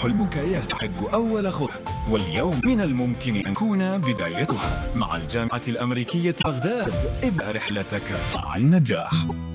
حلمك يستحق أول خطوة، واليوم من الممكن أن تكون بدايتها. مع الجامعة الأمريكية بغداد ابدأ رحلتك مع النجاح.